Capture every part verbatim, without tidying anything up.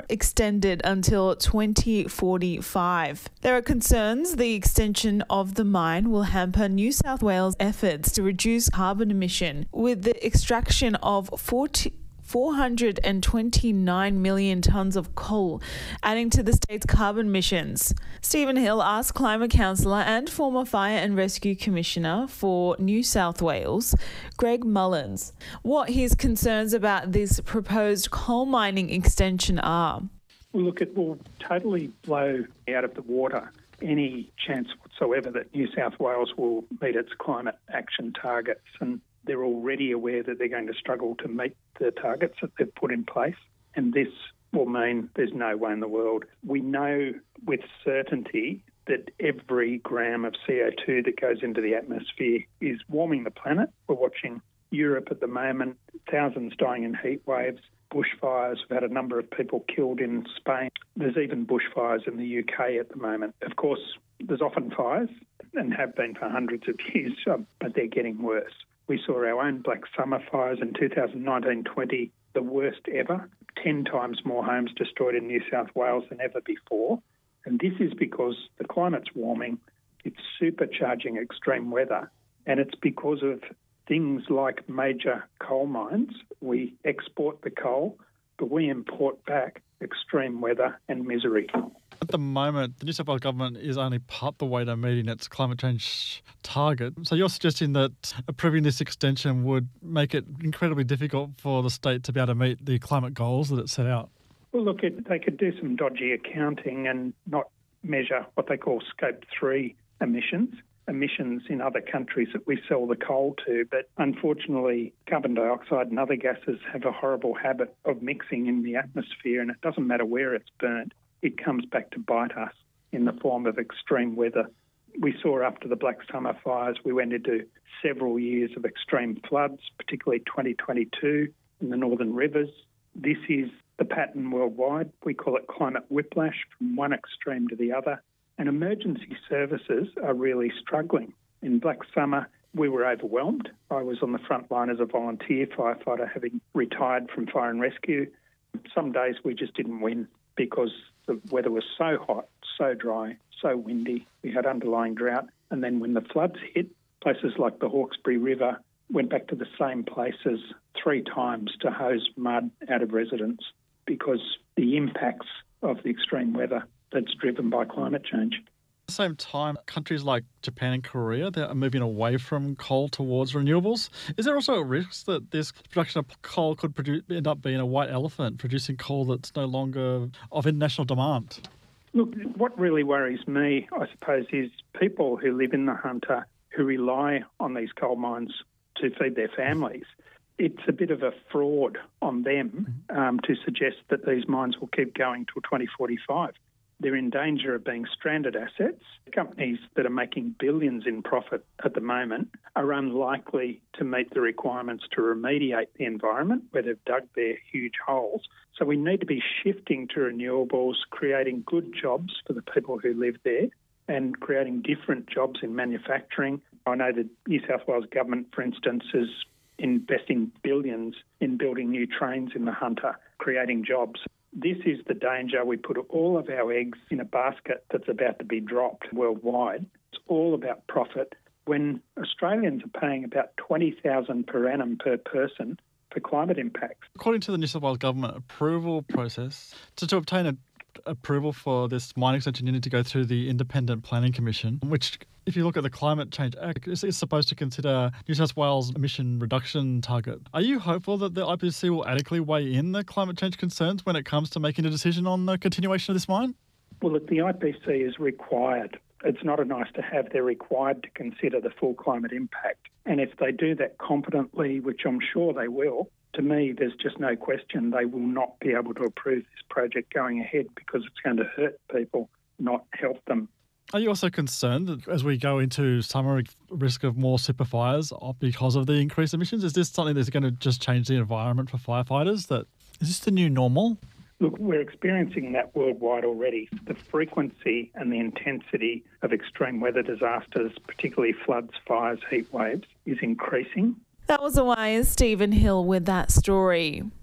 or extended until twenty forty-five. There are concerns the extension of the mine will hamper New South Wales' efforts to reduce carbon emission, with the extraction of forty four hundred twenty-nine million tonnes of coal, adding to the state's carbon emissions. Stephen Hill asked Climate Councillor and former Fire and Rescue Commissioner for New South Wales, Greg Mullins, what his concerns about this proposed coal mining extension are. Well, look, it will totally blow out of the water any chance whatsoever that New South Wales will meet its climate action targets, and they're already aware that they're going to struggle to meet the targets that they've put in place, and this will mean there's no way in the world. We know with certainty that every gram of C O two that goes into the atmosphere is warming the planet. We're watching Europe at the moment, thousands dying in heat waves, bushfires. We've had a number of people killed in Spain. There's even bushfires in the U K at the moment. Of course, there's often fires and have been for hundreds of years, but they're getting worse. We saw our own Black Summer fires in two thousand nineteen twenty, the worst ever, ten times more homes destroyed in New South Wales than ever before. And this is because the climate's warming, it's supercharging extreme weather, and it's because of things like major coal mines. We export the coal, but we import back extreme weather and misery. At the moment, the New South Wales government is only part the way to meeting its climate change target. So you're suggesting that approving this extension would make it incredibly difficult for the state to be able to meet the climate goals that it set out? Well, look, it, they could do some dodgy accounting and not measure what they call scope three emissions, emissions in other countries that we sell the coal to. But unfortunately, carbon dioxide and other gases have a horrible habit of mixing in the atmosphere, and it doesn't matter where it's burnt. It comes back to bite us in the form of extreme weather. We saw after the Black Summer fires, we went into several years of extreme floods, particularly twenty twenty-two in the northern rivers. This is the pattern worldwide. We call it climate whiplash from one extreme to the other. And emergency services are really struggling. In Black Summer, we were overwhelmed. I was on the front line as a volunteer firefighter, having retired from fire and rescue. Some days we just didn't win because the weather was so hot, so dry, so windy. We had underlying drought. And then when the floods hit, places like the Hawkesbury River went back to the same places three times to hose mud out of residents because the impacts of the extreme weather that's driven by climate change. At the same time, countries like Japan and Korea, they are moving away from coal towards renewables. Is there also a risk that this production of coal could produce, end up being a white elephant, producing coal that's no longer of international demand? Look, what really worries me, I suppose, is people who live in the Hunter who rely on these coal mines to feed their families. It's a bit of a fraud on them um, to suggest that these mines will keep going till twenty forty-five. They're in danger of being stranded assets. Companies that are making billions in profit at the moment are unlikely to meet the requirements to remediate the environment where they've dug their huge holes. So we need to be shifting to renewables, creating good jobs for the people who live there and creating different jobs in manufacturing. I know the New South Wales government, for instance, is investing billions in building new trains in the Hunter, creating jobs. This is the danger. We put all of our eggs in a basket that's about to be dropped worldwide. It's all about profit. When Australians are paying about twenty thousand dollars per annum per person for climate impacts. According to the New South Wales government approval process, to, to obtain a approval for this mine extension, you need to go through the Independent Planning Commission, which, if you look at the Climate Change Act, is, is supposed to consider New South Wales emission reduction target. Are you hopeful that the I P C C will adequately weigh in the climate change concerns when it comes to making a decision on the continuation of this mine? Well, look, the I P C C is required. It's not a nice to have. They're required to consider the full climate impact. And if they do that competently, which I'm sure they will, to me, there's just no question they will not be able to approve this project going ahead because it's going to hurt people, not help them. Are you also concerned that as we go into summer, risk of more super fires because of the increased emissions? Is this something that's going to just change the environment for firefighters? That is this the new normal? Look, we're experiencing that worldwide already. The frequency and the intensity of extreme weather disasters, particularly floods, fires, heat waves, is increasing. That was Hawaii Stephen Hill with that story.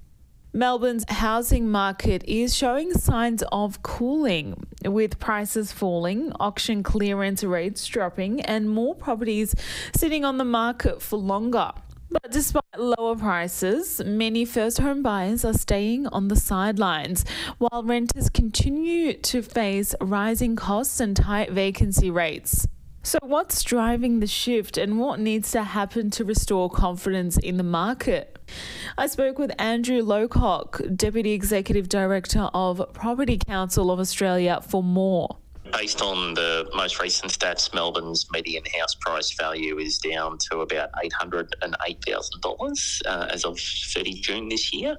Melbourne's housing market is showing signs of cooling, with prices falling, auction clearance rates dropping, and more properties sitting on the market for longer. But despite lower prices, many first home buyers are staying on the sidelines, while renters continue to face rising costs and tight vacancy rates. So what's driving the shift, and what needs to happen to restore confidence in the market? I spoke with Andrew Lowcock, Deputy Executive Director of Property Council of Australia, for more. Based on the most recent stats, Melbourne's median house price value is down to about eight hundred eight thousand dollars uh, as of thirtieth of June this year,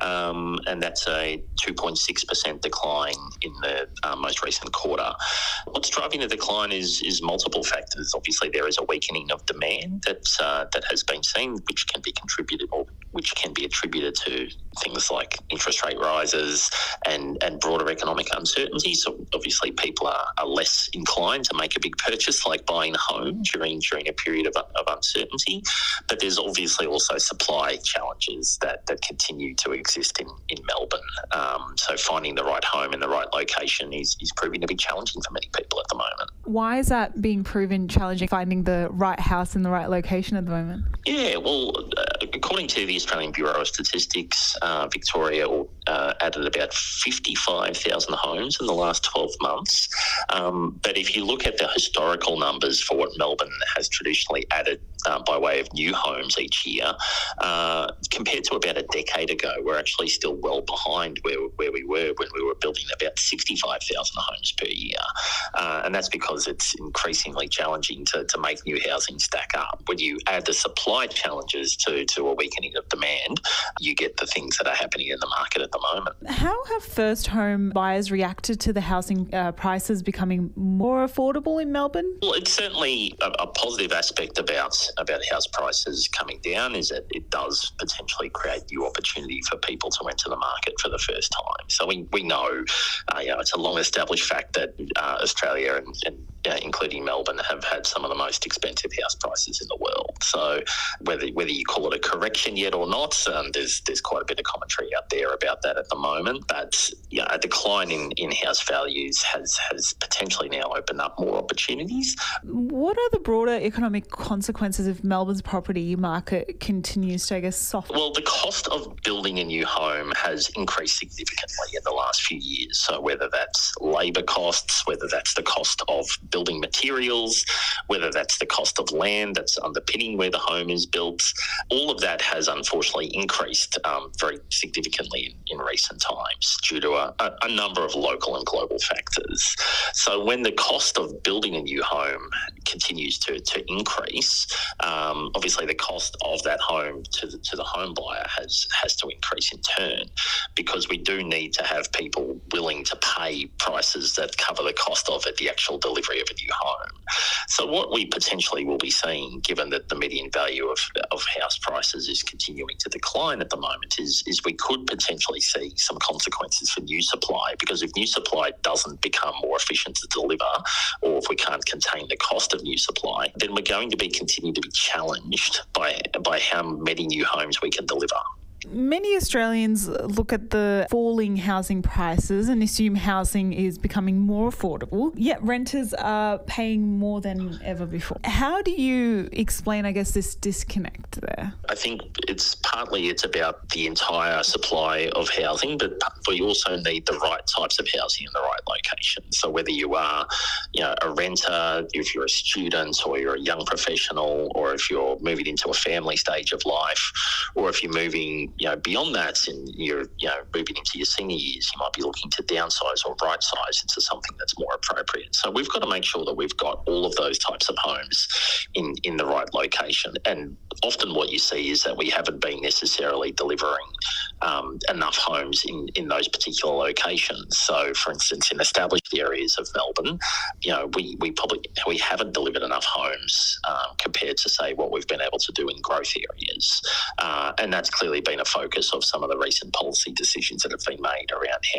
um, and that's a two point six percent decline in the uh, most recent quarter. What's driving the decline is is multiple factors. Obviously, there is a weakening of demand that uh, that has been seen, which can be contributed or which can be attributed to things like interest rate rises and, and broader economic uncertainty. So obviously, people are are less inclined to make a big purchase like buying a home during during a period of, of uncertainty. But there's obviously also supply challenges that, that continue to exist in, in Melbourne. Um, so finding the right home in the right location is, is proving to be challenging for many people at the moment. Why is that being proven challenging, finding the right house in the right location at the moment? Yeah, well, uh, according to the Australian Bureau of Statistics, uh, Victoria uh, added about fifty-five thousand homes in the last twelve months. Um, but if you look at the historical numbers for what Melbourne has traditionally added uh, by way of new homes each year, uh, compared to about a decade ago, we're actually still well behind where, where we were when we were building about sixty-five thousand homes per year. Uh, and that's because it's increasingly challenging to, to make new housing stack up. When you add the supply challenges to, to a weakening of demand, you get the things that are happening in the market at the moment. How have first home buyers reacted to the housing uh, prices becoming more affordable in Melbourne? Well, it's certainly a, a positive aspect about, about house prices coming down is that it does potentially create new opportunity for people to enter the market for the first time. So we, we know, uh, you know, it's a long-established fact that uh, Australia and, and uh, including Melbourne have had some of the most expensive house prices in the world. So whether whether you call it a correction yet or not, um, there's there's quite a bit of commentary out there about that at the moment. But yeah, a decline in, in house values has has potentially now opened up more opportunities. What are the broader economic consequences if Melbourne's property market continues to, I guess, soften? Well, the cost of building a new home has increased significantly in the last few years. So whether that's labour costs, whether that's the cost of building materials, whether that's the cost of land that's underpinning where the home is built, all of that has unfortunately increased um, very significantly in, in recent times due to a, a, a number of local and global factors. So when the cost of building a new home continues to, to increase, um, obviously the cost of that home to the, to the home buyer has, has to increase in turn, because we do need to have people willing to pay prices that cover the cost of it, the actual delivery of a new home. So what we potentially will be seeing, given that the median value of, of house prices is continuing to decline at the moment, is, is we could potentially see some consequences for new supply, because if new supply doesn't become more efficient to deliver, or if we can't contain the cost of new supply, then we're going to be continue to be challenged by by how many new homes we can deliver. Many Australians look at the falling housing prices and assume housing is becoming more affordable, yet renters are paying more than ever before. How do you explain, I guess, this disconnect there? I think it's partly it's about the entire supply of housing, but we also need the right types of housing in the right location. So whether you are, you know, a renter, if you're a student, or you're a young professional, or if you're moving into a family stage of life, or if you're moving, you know, beyond that and you're, you know, moving into your senior years, you might be looking to downsize or right size into something that's more appropriate. So we've got to make sure that we've got all of those types of homes in, in the right location. And often what you see is that we haven't been necessarily delivering um, enough homes in, in those particular locations. So, for instance, in established areas of Melbourne, you know, we, we probably we haven't delivered enough homes um, compared to, say, what we've been able to do in growth areas. Uh, and that's clearly been a focus of some of the recent policy decisions that have been made around how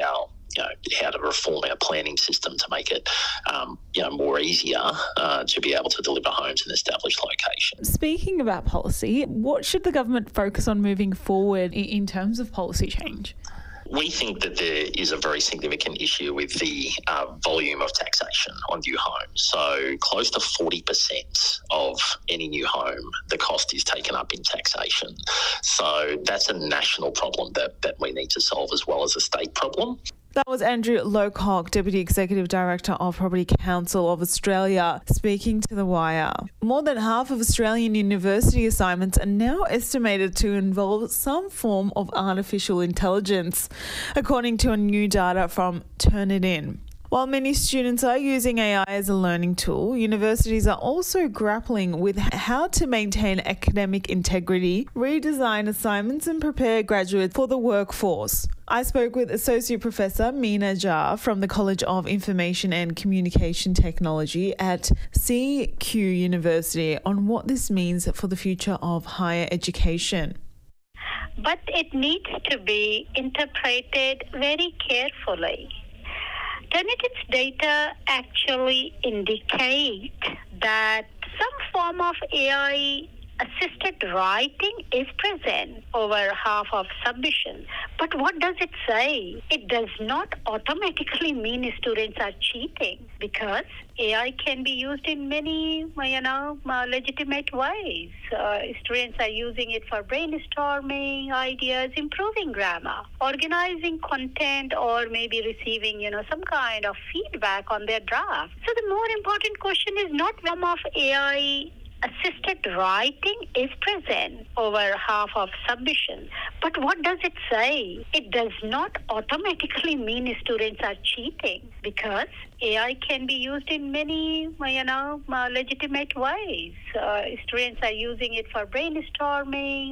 you know, how to reform our planning system to make it, um, you know, more easier uh, to be able to deliver homes in established locations. Speaking about policy, what should the government focus on moving forward in terms of policy change? We think that there is a very significant issue with the uh, volume of taxation on new homes. So close to forty percent of any new home, the cost is taken up in taxation. So that's a national problem that, that we need to solve as well as a state problem. That was Andrew Lowcock, Deputy Executive Director of Property Council of Australia, speaking to The Wire. More than half of Australian university assignments are now estimated to involve some form of artificial intelligence, according to a new data from Turnitin. While many students are using A I as a learning tool, universities are also grappling with how to maintain academic integrity, redesign assignments and prepare graduates for the workforce. I spoke with Associate Professor Meena Jha from the College of Information and Communication Technology at C Q University on what this means for the future of higher education. But it needs to be interpreted very carefully. Turnitin's data actually indicate that some form of A I-assisted writing is present over half of submissions. But what does it say? It does not automatically mean students are cheating, because A I can be used in many, you know, legitimate ways. Uh, students are using it for brainstorming ideas, improving grammar, organizing content, or maybe receiving, you know, some kind of feedback on their draft. So the more important question is not form of A I assisted writing is present over half of submissions. But what does it say? It does not automatically mean students are cheating, because A I can be used in many, you know, legitimate ways. Uh, students are using it for brainstorming,